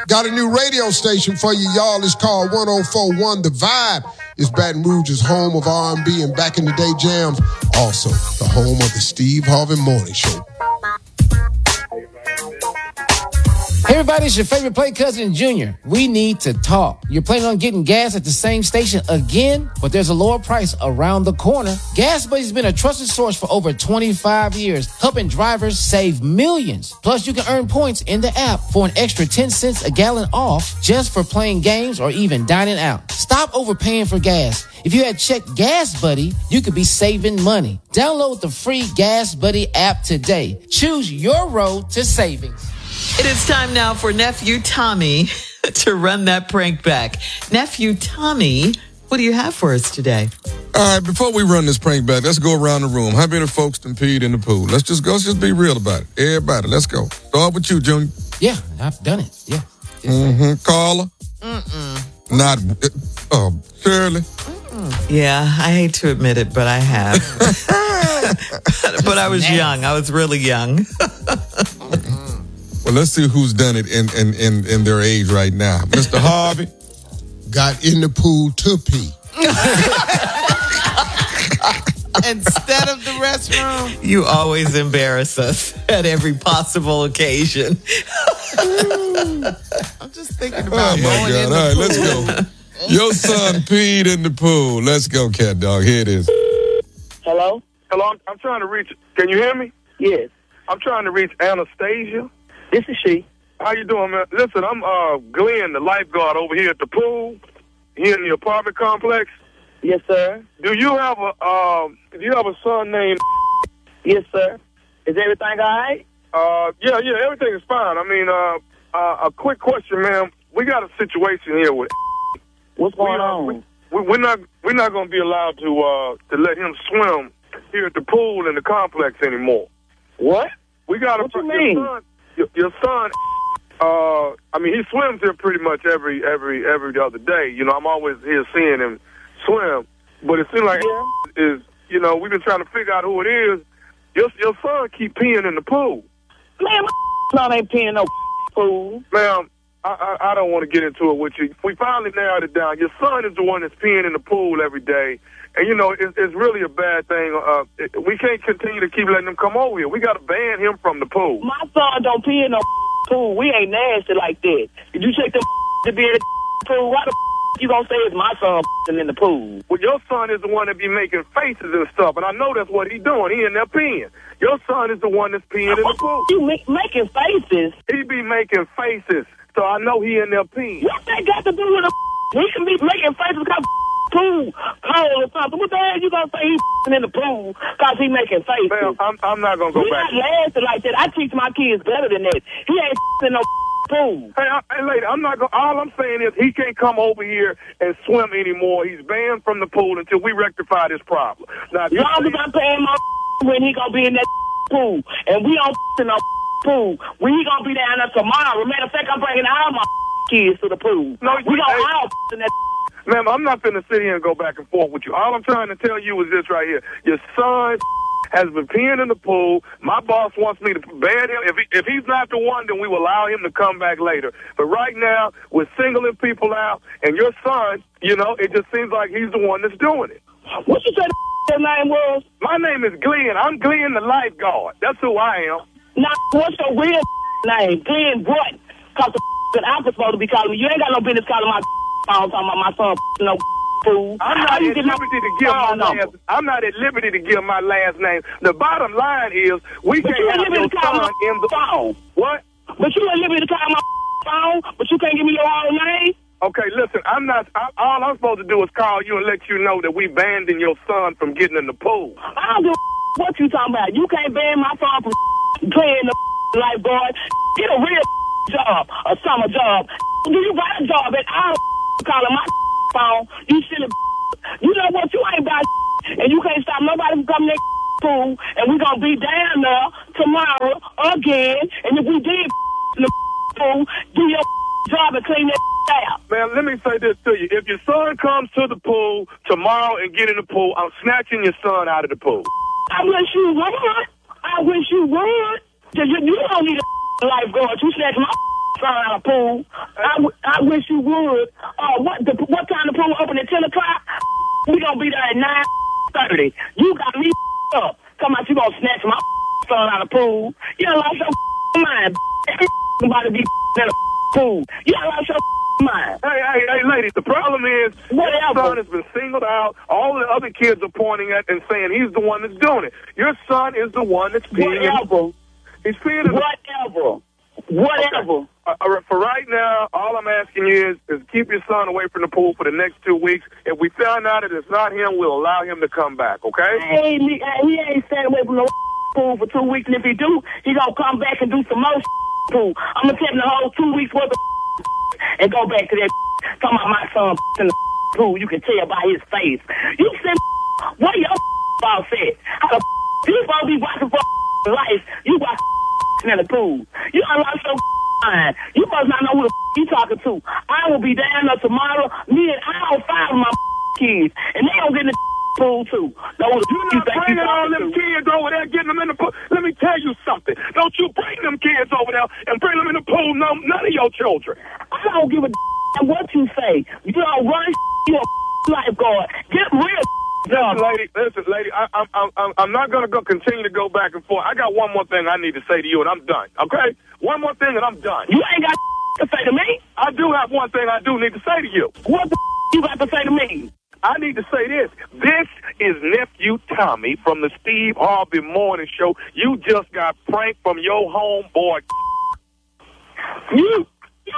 Got a new radio station for you, y'all. It's called 104.1 The Vibe. It's Baton Rouge's home of R&B and back in the day jams. Also, the home of the Steve Harvey Morning Show. Hey everybody, it's your favorite play cousin Junior. We need to talk. You're planning on getting gas at the same station again, but there's a lower price around the corner. Gas Buddy's been a trusted source for over 25 years, helping drivers save millions. Plus, you can earn points in the app for an extra 10 cents a gallon off just for playing games or even dining out. Stop overpaying for gas. If you had checked Gas Buddy, you could be saving money. Download the free Gas Buddy app today. Choose your road to savings. It is time now for Nephew Tommy to run that prank back. Nephew Tommy, what do you have for us today? All right, before we run this prank back, let's go around the room. How many folks done peed in the pool? Let's just be real about it. Everybody, let's go. Start with you, Junior. Yeah, I've done it. Yeah. Carla? Not, Shirley? Yeah, I hate to admit it, but I have. But I was young. I was really young. Well, let's see who's done it in their age right now. Mr. Harvey? Got in the pool to pee. Instead of the restroom? You always embarrass us at every possible occasion. I'm just thinking about Oh, my going God. in the All right, pool. let's go. Your son peed in the pool. Let's go, cat dog. Here it is. Hello? Hello, I'm trying to reach. Can you hear me? Yes. I'm trying to reach Anastasia. This is she. How you doing, man? Listen, I'm Glenn, the lifeguard over here at the pool, here in the apartment complex. Yes, sir. Do you have a son named? Yes, sir. Is everything all right? Yeah, everything is fine. I mean, a quick question, ma'am. We got a situation here with. What's going on? We're not going to be allowed to let him swim here at the pool in the complex anymore. What? We got What you mean? Your son. I mean, he swims here pretty much every other day. You know, I'm always here seeing him swim. But it seems like is, you know, we've been trying to figure out who it is. Your son keep peeing in the pool. Man, my son ain't peeing in no pool. Ma'am, I don't want to get into it with you. We finally narrowed it down. Your son is the one that's peeing in the pool every day. And, you know, it's really a bad thing. We can't continue to keep letting him come over here. We got to ban him from the pool. My son don't pee in no pool. We ain't nasty like that. Did you check the to be in the pool? Why the you gonna say it's my son in the pool? Well, your son is the one that be making faces and stuff, and I know that's what he doing. He in there peeing. Your son is the one that's peeing in the pool. You making faces? He be making faces, so I know he in there peeing. What that got to do with a he can be making faces because pool cold or something. What the hell you gonna say he's in the pool because he making faces? Man, I'm not gonna go back. We're not laughing like that. I teach my kids better than that. He ain't in no pool. Hey, lady, I'm not gonna. All I'm saying is he can't come over here and swim anymore. He's banned from the pool until we rectify this problem. Now, as long as I'm paying my when he gonna be in that pool, and we don't in no pool, when he gonna be down there tomorrow. Matter of fact, I'm bringing all my kids to the pool. No, we gonna all in that. Ma'am, I'm not finna sit here and go back and forth with you. All I'm trying to tell you is this right here. Your son has been peeing in the pool. My boss wants me to ban him. If he's not the one, then we will allow him to come back later. But right now, we're singling people out, and your son, you know, it just seems like he's the one that's doing it. What you said your name was? My name is Glenn. I'm Glenn the lifeguard. That's who I am. Now, what's your real name? Glenn what? Because I'm supposed to be calling me. You ain't got no business calling my phone talking about my son no fool. I'm not at liberty to give my last. I'm not at liberty to give my last name. The bottom line is we can't have your son in the phone. What? But you at liberty to call my phone, but you can't give me your own name. Okay, listen. I'm not. All I'm supposed to do is call you and let you know that we banned your son from getting in the pool. I don't give a what you talking about. You can't ban my son from playing the lifeguard. Get a real job, a summer job. Do you got a job at all? Calling my phone, you silly. You know what? You ain't about and you can't stop nobody from coming to pool, and we gonna be down there tomorrow again. And if we did in the pool, do your job and clean that out. Man, let me say this to you. If your son comes to the pool tomorrow and get in the pool, I'm snatching your son out of the pool. I wish you would. I wish you would. You don't need a lifeguard. You snatch my son out of pool. I wish you would. What time the pool open at 10 o'clock? We gonna be there at 9:30. You got me up. Come out, you gonna snatch my son out of pool. You done lost your mind. Somebody be in a pool. You done lost your mind. Hey, ladies, the problem is your son has been singled out. All the other kids are pointing at and saying he's the one that's doing it. Your son is the one that's peeing. Whatever. He's peeing. Whatever. Okay. For right now, all I'm asking you is keep your son away from the pool for the next 2 weeks. If we found out that it's not him, we'll allow him to come back, okay? Hey, he ain't staying away from the pool for 2 weeks, and if he do, he gonna come back and do some more pool. I'm gonna take him the whole 2 weeks worth of and go back to that talking about my son in the pool. You can tell by his face. You said, what your boss said? How the you supposed to be watching for life? You watch in the pool. You done lost your mind. You must not know who the you talking to. I will be down there tomorrow. Me and I'll find my kids, and they don't get in the pool too. You're not bringing all them kids over there, getting them in the pool. Let me tell you something. Don't you bring them kids over there and bring them in the pool. No, none of your children. I don't give a what you say. You don't run. You a lifeguard. Get real. Listen, lady. I'm not gonna continue to go back and forth. I got one more thing I need to say to you, and I'm done. Okay, one more thing, and I'm done. You ain't got to say to me. I do have one thing I do need to say to you. What the you got to say to me? I need to say this. This is Nephew Tommy from the Steve Harvey Morning Show. You just got pranked from your homeboy. You.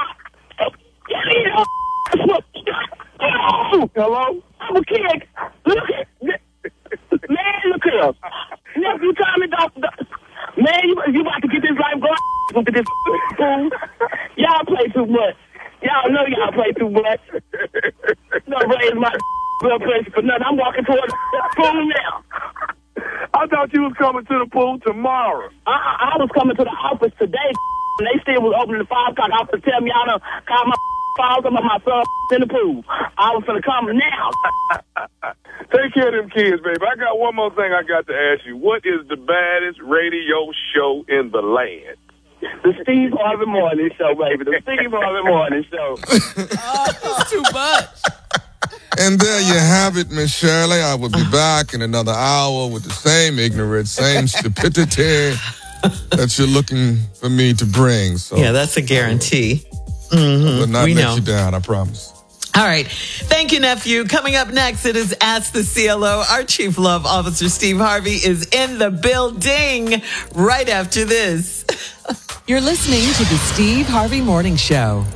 Hello? I'm a kid. Look at man, look here. Nephew Tommy, man, you about to get this life going. Look at this fool. Y'all play too much. Y'all know y'all play too much. Don't raise my blood pressure for nothing. I'm walking toward the pool now. I thought you was coming to the pool tomorrow. I was coming to the office today, and they still was opening the 5 o'clock office to tell me y'all done called my files about my son in the pool. I was gonna come now. Take care of them kids, baby. I got one more thing I got to ask you. What is the baddest radio show in the land? The Steve Harvey Morning Show, baby. The Steve Harvey Morning Show. It's too much. And there you have it, Miss Shirley. I will be back in another hour with the same ignorance, same stupidity that you're looking for me to bring. So yeah, that's a guarantee. I will not We let know. you down, I promise. All right. Thank you, nephew. Coming up next, it is Ask the CLO. Our Chief Love Officer, Steve Harvey, is in the building right after this. You're listening to the Steve Harvey Morning Show.